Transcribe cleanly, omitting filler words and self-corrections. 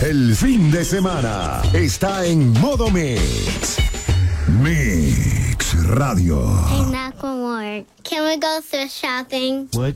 El fin de semana está en modo Mix. Mix Radio. Hey, Macklemore, can we go thrift shopping? What?